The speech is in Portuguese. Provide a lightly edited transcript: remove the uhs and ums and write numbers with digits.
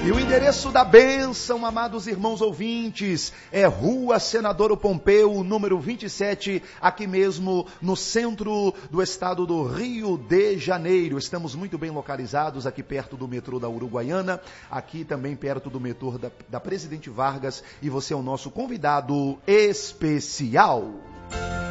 E o endereço da bênção, amados irmãos ouvintes, é Rua Senador Pompeu, número 27, aqui mesmo no centro do estado do Rio de Janeiro. Estamos muito bem localizados aqui perto do metrô da Uruguaiana, aqui também perto do metrô da Presidente Vargas, e você é o nosso convidado especial.